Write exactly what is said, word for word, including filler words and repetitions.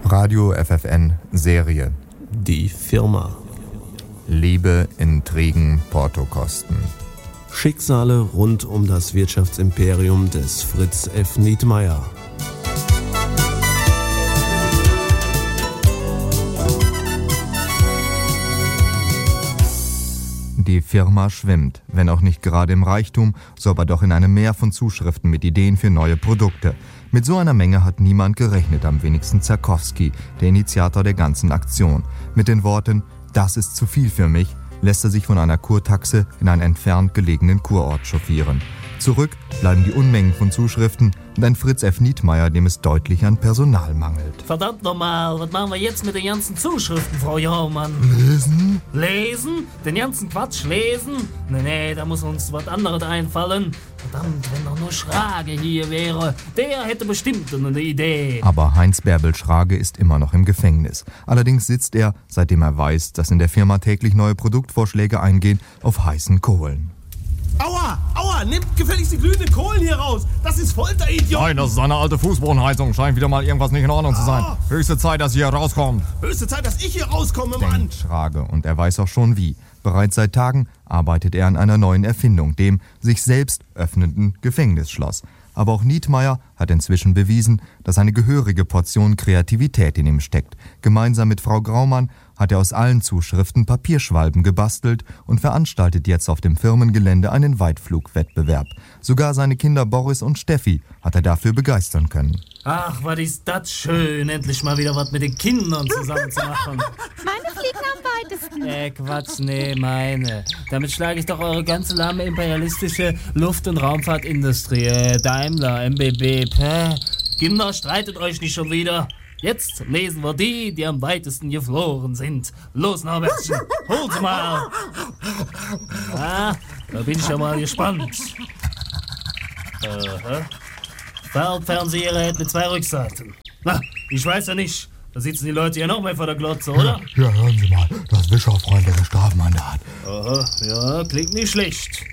Radio F F N Serie. Die Firma. Liebe, Intrigen, Portokosten. Schicksale rund um das Wirtschaftsimperium des Fritz F. Nietmeyer. Die Firma schwimmt, wenn auch nicht gerade im Reichtum, so aber doch in einem Meer von Zuschriften mit Ideen für neue Produkte. Mit so einer Menge hat niemand gerechnet, am wenigsten Zarkowski, der Initiator der ganzen Aktion. Mit den Worten, das ist zu viel für mich, lässt er sich von einer Kurtaxe in einen entfernt gelegenen Kurort chauffieren. Zurück bleiben die Unmengen von Zuschriften und ein Fritz F. Nietmeyer, dem es deutlich an Personal mangelt. Verdammt nochmal, was machen wir jetzt mit den ganzen Zuschriften, Frau Jaumann? Lesen? Lesen? Den ganzen Quatsch lesen? Nee, nee, da muss uns was anderes einfallen. Verdammt, wenn doch nur Schrage hier wäre. Der hätte bestimmt eine Idee. Aber Heinz Bärbel Schrage ist immer noch im Gefängnis. Allerdings sitzt er, seitdem er weiß, dass in der Firma täglich neue Produktvorschläge eingehen, auf heißen Kohlen. Aua, aua, nimmt gefälligst die glühenden Kohlen hier raus. Das ist Folter, Idiot. Nein, das ist eine alte Fußbodenheizung. Scheint wieder mal irgendwas nicht in Ordnung zu sein. Höchste Zeit, dass ihr hier rauskommt. Höchste Zeit, dass ich hier rauskomme, Mann. Denkt Schrage, und er weiß auch schon wie. Bereits seit Tagen arbeitet er an einer neuen Erfindung, dem sich selbst öffnenden Gefängnisschloss. Aber auch Nietmeyer hat inzwischen bewiesen, dass eine gehörige Portion Kreativität in ihm steckt. Gemeinsam mit Frau Graumann hat er aus allen Zuschriften Papierschwalben gebastelt und veranstaltet jetzt auf dem Firmengelände einen Weitflugwettbewerb. Sogar seine Kinder Boris und Steffi hat er dafür begeistern können. Ach, was ist das schön, endlich mal wieder was mit den Kindern zusammen zu machen. Meine fliegen am weitesten. Äh, Quatsch, nee, meine. Damit schlage ich doch eure ganze lahme imperialistische Luft- und Raumfahrtindustrie. Äh, Daimler, M B B, päh. Kinder, streitet euch nicht schon wieder. Jetzt lesen wir die, die am weitesten geflogen sind. Los, Norbertchen, hol's mal. Ah, da bin ich ja mal gespannt. Aha. Fernseher mit zwei Rückseiten. Na, ich weiß ja nicht. Da sitzen die Leute ja noch mehr vor der Glotze, oder? Ja, hören Sie mal, das Wischerfreundliche Strafmandat. Aha, ja, klingt nicht schlecht.